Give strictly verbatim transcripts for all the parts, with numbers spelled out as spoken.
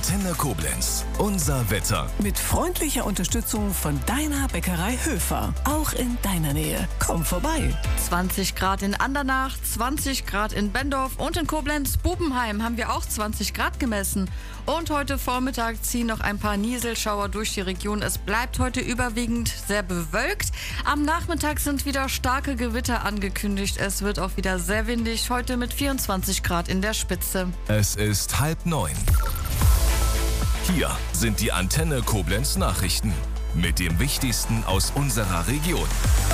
Antenne Koblenz. Unser Wetter. Mit freundlicher Unterstützung von deiner Bäckerei Höfer. Auch in deiner Nähe. Komm vorbei. zwanzig Grad in Andernach, zwanzig Grad in Bendorf und in Koblenz-Bubenheim haben wir auch zwanzig Grad gemessen. Und heute Vormittag ziehen noch ein paar Nieselschauer durch die Region. Es bleibt heute überwiegend sehr bewölkt. Am Nachmittag sind wieder starke Gewitter angekündigt. Es wird auch wieder sehr windig, heute mit vierundzwanzig Grad in der Spitze. Es ist halb neun. Hier sind die Antenne Koblenz Nachrichten mit dem Wichtigsten aus unserer Region.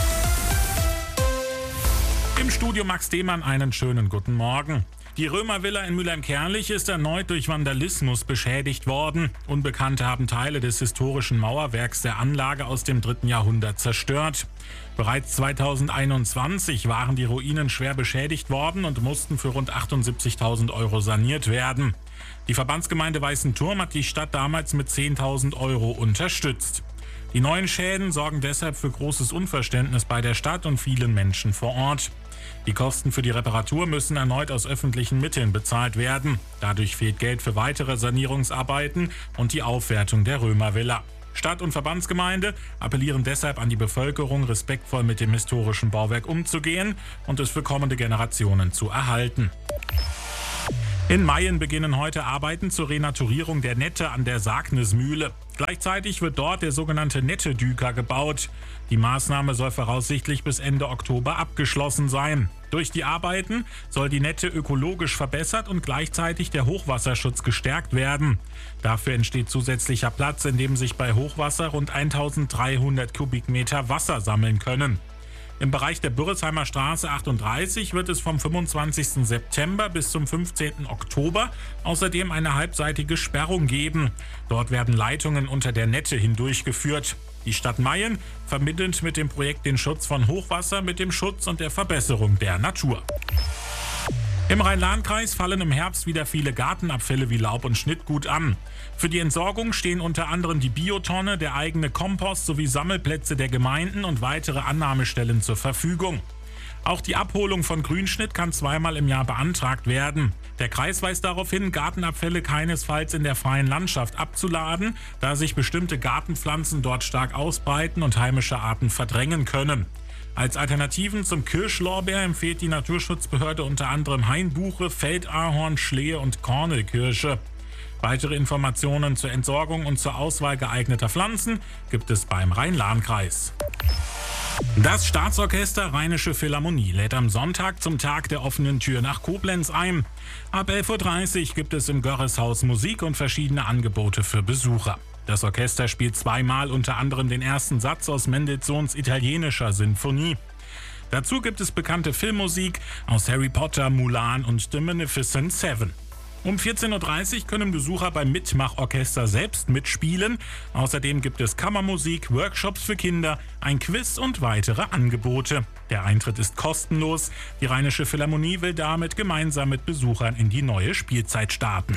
Im Studio Max Demann, einen schönen guten Morgen. Die Römervilla in Mülheim-Kärnlich ist erneut durch Vandalismus beschädigt worden. Unbekannte haben Teile des historischen Mauerwerks der Anlage aus dem dritten Jahrhundert zerstört. Bereits zweitausendeinundzwanzig waren die Ruinen schwer beschädigt worden und mussten für rund achtundsiebzigtausend Euro saniert werden. Die Verbandsgemeinde Weißenturm hat die Stadt damals mit zehntausend Euro unterstützt. Die neuen Schäden sorgen deshalb für großes Unverständnis bei der Stadt und vielen Menschen vor Ort. Die Kosten für die Reparatur müssen erneut aus öffentlichen Mitteln bezahlt werden. Dadurch fehlt Geld für weitere Sanierungsarbeiten und die Aufwertung der Römervilla. Stadt und Verbandsgemeinde appellieren deshalb an die Bevölkerung, respektvoll mit dem historischen Bauwerk umzugehen und es für kommende Generationen zu erhalten. In Mayen beginnen heute Arbeiten zur Renaturierung der Nette an der Sagnismühle. Gleichzeitig wird dort der sogenannte Nettedüker gebaut. Die Maßnahme soll voraussichtlich bis Ende Oktober abgeschlossen sein. Durch die Arbeiten soll die Nette ökologisch verbessert und gleichzeitig der Hochwasserschutz gestärkt werden. Dafür entsteht zusätzlicher Platz, in dem sich bei Hochwasser rund eintausenddreihundert Kubikmeter Wasser sammeln können. Im Bereich der Bürresheimer Straße achtunddreißig wird es vom fünfundzwanzigsten September bis zum fünfzehnten Oktober außerdem eine halbseitige Sperrung geben. Dort werden Leitungen unter der Nette hindurchgeführt. Die Stadt Mayen verbindet mit dem Projekt den Schutz von Hochwasser mit dem Schutz und der Verbesserung der Natur. Im Rhein-Lahn-Kreis fallen im Herbst wieder viele Gartenabfälle wie Laub und Schnittgut an. Für die Entsorgung stehen unter anderem die Biotonne, der eigene Kompost sowie Sammelplätze der Gemeinden und weitere Annahmestellen zur Verfügung. Auch die Abholung von Grünschnitt kann zweimal im Jahr beantragt werden. Der Kreis weist darauf hin, Gartenabfälle keinesfalls in der freien Landschaft abzuladen, da sich bestimmte Gartenpflanzen dort stark ausbreiten und heimische Arten verdrängen können. Als Alternativen zum Kirschlorbeer empfiehlt die Naturschutzbehörde unter anderem Hainbuche, Feldahorn, Schlehe und Kornelkirsche. Weitere Informationen zur Entsorgung und zur Auswahl geeigneter Pflanzen gibt es beim Rhein-Lahn-Kreis. Das Staatsorchester Rheinische Philharmonie lädt am Sonntag zum Tag der offenen Tür nach Koblenz ein. Ab elf Uhr dreißig gibt es im Görreshaus Musik und verschiedene Angebote für Besucher. Das Orchester spielt zweimal unter anderem den ersten Satz aus Mendelssohns italienischer Sinfonie. Dazu gibt es bekannte Filmmusik aus Harry Potter, Mulan und The Magnificent Seven. Um vierzehn Uhr dreißig können Besucher beim Mitmachorchester selbst mitspielen. Außerdem gibt es Kammermusik, Workshops für Kinder, ein Quiz und weitere Angebote. Der Eintritt ist kostenlos. Die Rheinische Philharmonie will damit gemeinsam mit Besuchern in die neue Spielzeit starten.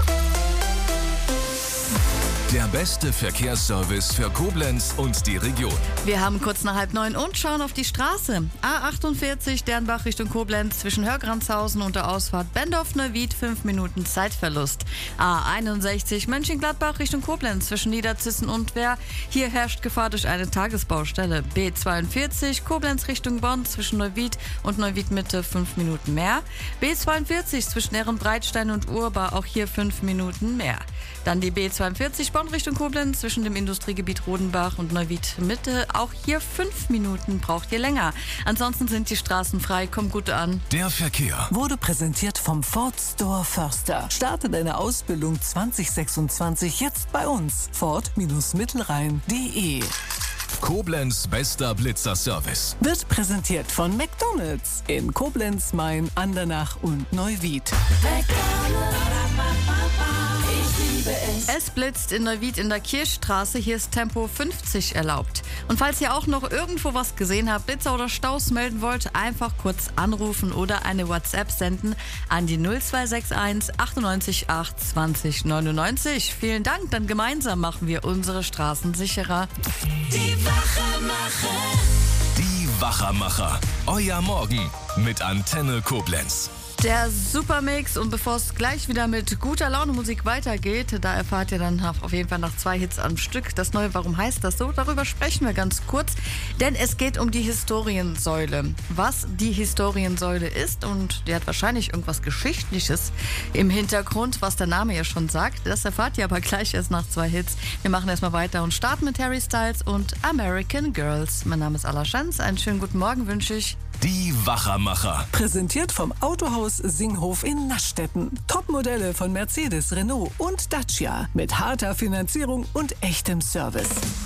Der beste Verkehrsservice für Koblenz und die Region. Wir haben kurz nach halb neun und schauen auf die Straße. A achtundvierzig Dernbach Richtung Koblenz zwischen Hörgranzhausen und der Ausfahrt Bendorf-Neuwied fünf Minuten Zeitverlust. A einundsechzig Mönchengladbach Richtung Koblenz zwischen Niederzissen und Wehr. Hier herrscht Gefahr durch eine Tagesbaustelle. B zweiundvierzig Koblenz Richtung Bonn zwischen Neuwied und Neuwied Mitte fünf Minuten mehr. B zweiundvierzig zwischen Ehrenbreitstein und Urba, auch hier fünf Minuten mehr. Dann die B zweiundvierzig Bonn Richtung Koblenz zwischen dem Industriegebiet Rodenbach und Neuwied Mitte. Auch hier fünf Minuten braucht ihr länger. Ansonsten sind die Straßen frei. Kommt gut an. Der Verkehr Wurde präsentiert vom Ford Store Förster. Starte deine Ausbildung zwanzig sechsundzwanzig jetzt bei uns. Ford Mittelrhein punkt de. Koblenz bester Blitzerservice. Wird präsentiert von McDonald's in Koblenz, Main, Andernach und Neuwied. Es blitzt in Neuwied in der Kirchstraße. Hier ist Tempo fünfzig erlaubt. Und falls ihr auch noch irgendwo was gesehen habt, Blitzer oder Staus melden wollt, einfach kurz anrufen oder eine WhatsApp senden an die null zwei sechs eins achtundneunzig acht zwanzig neunundneunzig. Vielen Dank, dann gemeinsam machen wir unsere Straßen sicherer. Die Wachermacher. Die Wachermacher. Euer Morgen mit Antenne Koblenz. Der Supermix, und bevor es gleich wieder mit guter Laune Musik weitergeht, da erfahrt ihr dann auf jeden Fall nach zwei Hits am Stück das neue Warum heißt das so? Darüber sprechen wir ganz kurz, denn es geht um die Historiensäule. Was die Historiensäule ist, und die hat wahrscheinlich irgendwas Geschichtliches im Hintergrund, was der Name ja schon sagt, das erfahrt ihr aber gleich erst nach zwei Hits. Wir machen erstmal weiter und starten mit Harry Styles und American Girls. Mein Name ist Ala Schanz, einen schönen guten Morgen wünsche ich. Die Wachermacher. Präsentiert vom Autohaus Singhof in Naschstetten. Topmodelle von Mercedes, Renault und Dacia. Mit harter Finanzierung und echtem Service.